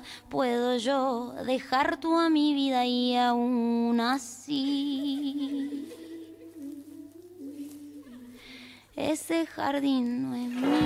puedo yo dejar tú a mi vida y aún así ese jardín no es mío.